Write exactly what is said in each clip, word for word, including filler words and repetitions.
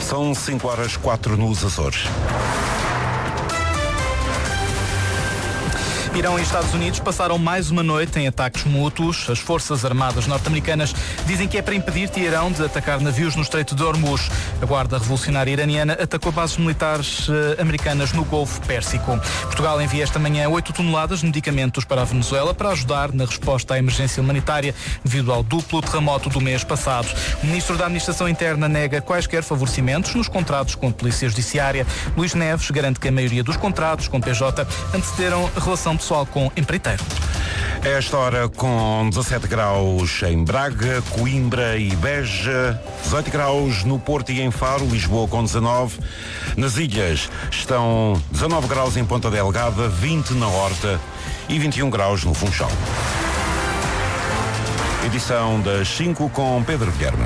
São cinco horas quatro nos Açores. Irão e Estados Unidos passaram mais uma noite em ataques mútuos. As Forças Armadas norte-americanas dizem que é para impedir Teherão de atacar navios no Estreito de Hormuz. A Guarda Revolucionária Iraniana atacou bases militares eh, americanas no Golfo Pérsico. Portugal envia esta manhã oito toneladas de medicamentos para a Venezuela para ajudar na resposta à emergência humanitária devido ao duplo terremoto do mês passado. O Ministro da Administração Interna nega quaisquer favorecimentos nos contratos com a Polícia Judiciária. Luís Neves garante que a maioria dos contratos com P J antecederam a relação pessoal com empreiteiro. A esta hora com dezassete graus em Braga, Coimbra e Beja, dezoito graus no Porto e em Faro, Lisboa com dezanove. Nas ilhas estão dezanove graus em Ponta Delgada, vinte na Horta e vinte e um graus no Funchal. Edição das cinco com Pedro Guilherme.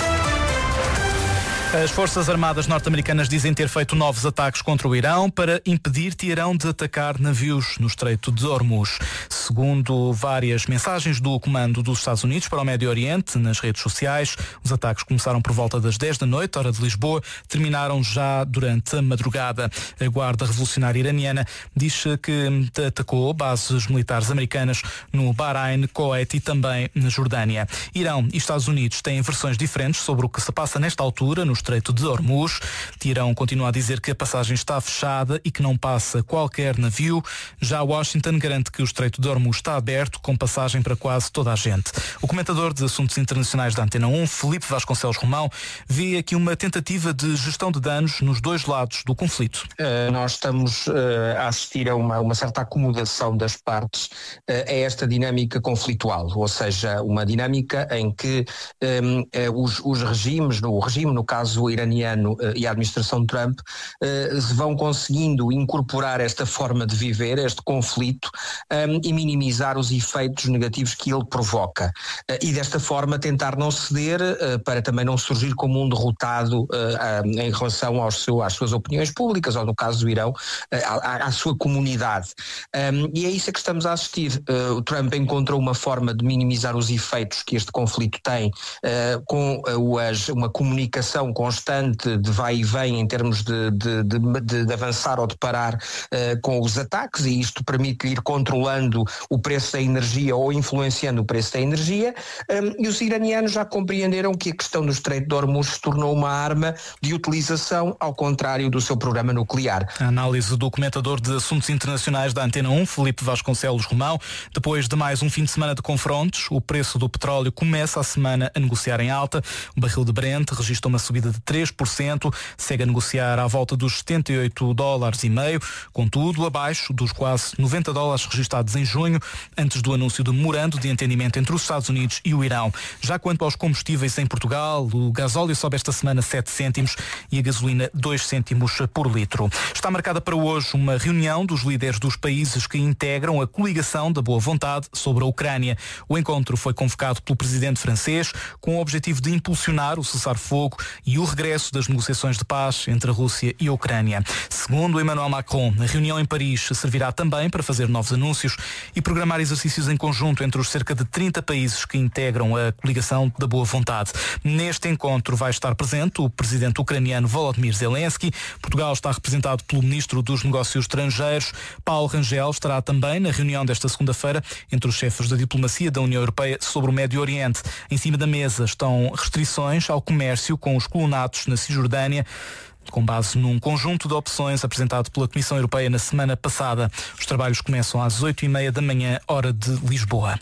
As Forças Armadas norte-americanas dizem ter feito novos ataques contra o Irão para impedir Teherão de atacar navios no Estreito de Hormuz. Segundo várias mensagens do Comando dos Estados Unidos para o Médio Oriente nas redes sociais, os ataques começaram por volta das dez da noite, hora de Lisboa, terminaram já durante a madrugada. A Guarda Revolucionária Iraniana diz que atacou bases militares americanas no Bahrein, Coete e também na Jordânia. Irão e Estados Unidos têm versões diferentes sobre o que se passa nesta altura no Estreito de Hormuz. Teherão continua a dizer que a passagem está fechada e que não passa qualquer navio. Já Washington garante que o Estreito de Hormuz está aberto, com passagem para quase toda a gente. O comentador de assuntos internacionais da Antena um, Filipe Vasconcelos Romão, vê aqui uma tentativa de gestão de danos nos dois lados do conflito. Uh, nós estamos uh, a assistir a uma, uma certa acomodação das partes uh, a esta dinâmica conflitual, ou seja, uma dinâmica em que um, uh, os, os regimes, o regime, no caso o iraniano uh, e a administração Trump, uh, vão conseguindo incorporar esta forma de viver, este conflito, um, e minimizar os efeitos negativos que ele provoca. Uh, e desta forma tentar não ceder uh, para também não surgir como um derrotado uh, uh, em relação aos seu, às suas opiniões públicas, ou no caso do Irão, uh, à, à sua comunidade. Um, e é isso que estamos a assistir. Uh, o Trump encontrou uma forma de minimizar os efeitos que este conflito tem uh, com uh, as, uma comunicação constante de vai e vem em termos de, de, de, de avançar ou de parar uh, com os ataques, e isto permite-lhe ir controlando o preço da energia ou influenciando o preço da energia, um, e os iranianos já compreenderam que a questão do Estreito de Hormuz se tornou uma arma de utilização, ao contrário do seu programa nuclear. A análise do comentador de assuntos internacionais da Antena um, Filipe Vasconcelos Romão. Depois de mais um fim de semana de confrontos, o preço do petróleo começa a semana a negociar em alta. O barril de Brent registrou uma subida de três por cento, segue a negociar à volta dos setenta e oito dólares e meio, contudo abaixo dos quase noventa dólares registados em junho, antes do anúncio do memorando de entendimento entre os Estados Unidos e o Irão. Já quanto aos combustíveis em Portugal, o gasóleo sobe esta semana sete cêntimos e a gasolina dois cêntimos por litro. Está marcada para hoje uma reunião dos líderes dos países que integram a coligação da boa vontade sobre a Ucrânia. O encontro foi convocado pelo presidente francês com o objetivo de impulsionar o cessar-fogo e o regresso das negociações de paz entre a Rússia e a Ucrânia. Segundo Emmanuel Macron, a reunião em Paris servirá também para fazer novos anúncios e programar exercícios em conjunto entre os cerca de trinta países que integram a coligação da boa vontade. Neste encontro vai estar presente o presidente ucraniano Volodymyr Zelensky. Portugal está representado pelo ministro dos Negócios Estrangeiros. Paulo Rangel estará também na reunião desta segunda-feira entre os chefes da diplomacia da União Europeia sobre o Médio Oriente. Em cima da mesa estão restrições ao comércio com os colonatos na Cisjordânia, com base num conjunto de opções apresentado pela Comissão Europeia na semana passada. Os trabalhos começam às oito e meia da manhã, hora de Lisboa.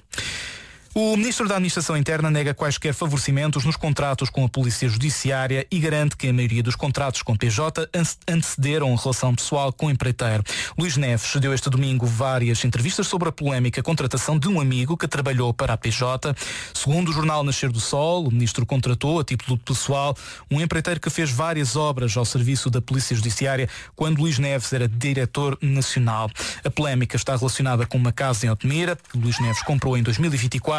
O Ministro da Administração Interna nega quaisquer favorecimentos nos contratos com a Polícia Judiciária e garante que a maioria dos contratos com P J antecederam relação pessoal com o empreiteiro. Luís Neves deu este domingo várias entrevistas sobre a polémica contratação de um amigo que trabalhou para a P J. Segundo o jornal Nascer do Sol, o Ministro contratou, a título pessoal, um empreiteiro que fez várias obras ao serviço da Polícia Judiciária quando Luís Neves era diretor nacional. A polémica está relacionada com uma casa em Altamira que Luís Neves comprou em dois mil e vinte e quatro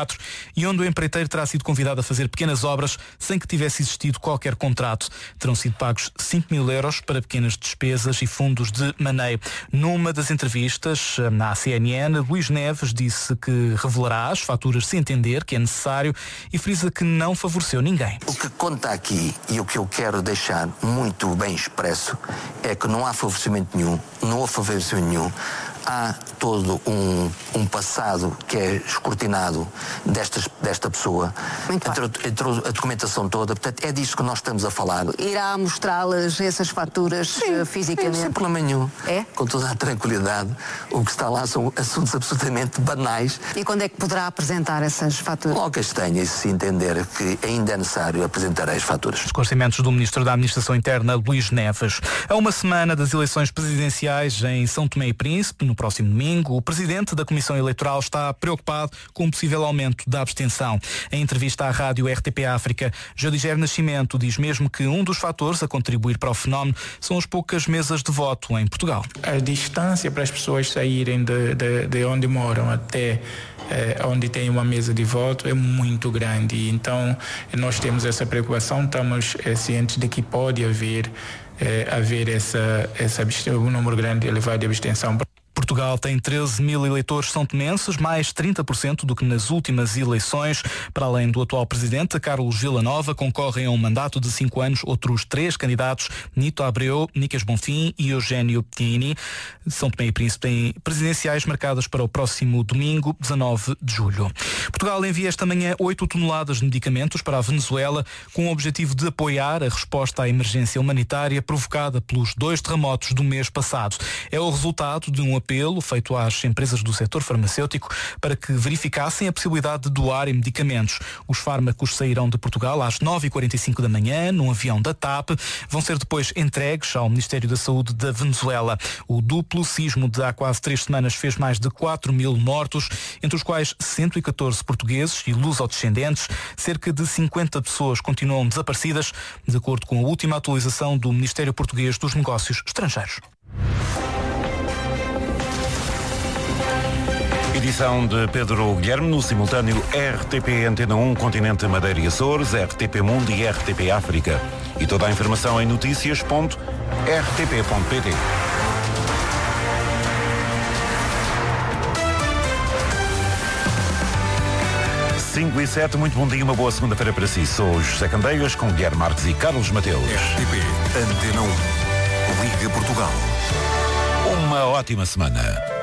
quatro e onde o empreiteiro terá sido convidado a fazer pequenas obras sem que tivesse existido qualquer contrato. Terão sido pagos cinco mil euros para pequenas despesas e fundos de maneio. Numa das entrevistas na C N N, Luís Neves disse que revelará as faturas se entender que é necessário e frisa que não favoreceu ninguém. O que conta aqui e o que eu quero deixar muito bem expresso é que não há favorecimento nenhum, não houve favorecimento nenhum. Há todo um, um passado que é escrutinado destas, desta pessoa, entre, entre a documentação toda, portanto é disso que nós estamos a falar. Irá mostrá-las essas faturas sim, fisicamente? Sim, sem problema nenhum. É? Com toda a tranquilidade. O que está lá são assuntos absolutamente banais. E quando é que poderá apresentar essas faturas? Logo que as tenha e se entender que ainda é necessário, apresentarei as faturas. Esclarecimentos do Ministro da Administração Interna, Luís Neves. A uma semana das eleições presidenciais em São Tomé e Príncipe, no próximo domingo, o Presidente da Comissão Eleitoral está preocupado com um possível aumento da abstenção. Em entrevista à rádio R T P África, Jodiger Nascimento diz mesmo que um dos fatores a contribuir para o fenómeno são as poucas mesas de voto em Portugal. A distância para as pessoas saírem de, de, de onde moram até eh, onde tem uma mesa de voto é muito grande. E então nós temos essa preocupação, estamos eh, cientes de que pode haver, eh, haver essa, essa, um número grande elevado de abstenção. Portugal tem treze mil eleitores são-tomenses, mais trinta por cento do que nas últimas eleições. Para além do atual presidente, Carlos Villanova, concorrem a um mandato de cinco anos outros três candidatos, Nito Abreu, Nicas Bonfim e Eugênio Tini. São Tomé e Príncipe têm presidenciais marcadas para o próximo domingo, dezanove de julho. Portugal envia esta manhã oito toneladas de medicamentos para a Venezuela com o objetivo de apoiar a resposta à emergência humanitária provocada pelos dois terremotos do mês passado. É o resultado de um apelo feito às empresas do setor farmacêutico para que verificassem a possibilidade de doarem medicamentos. Os fármacos sairão de Portugal às nove e quarenta e cinco da manhã num avião da TAP. Vão ser depois entregues ao Ministério da Saúde da Venezuela. O duplo sismo de há quase três semanas fez mais de quatro mil mortos, entre os quais cento e catorze portugueses e lusodescendentes. Cerca de cinquenta pessoas continuam desaparecidas, de acordo com a última atualização do Ministério Português dos Negócios Estrangeiros. Edição de Pedro Guilherme, no simultâneo R T P Antena um, Continente Madeira e Açores, R T P Mundo e R T P África. E toda a informação em notícias ponto r t p ponto p t. cinco e sete, muito bom dia, uma boa segunda-feira para si. Sou o José Candeias, com Guilherme Marques e Carlos Mateus. R T P Antena um, Liga Portugal. Uma ótima semana.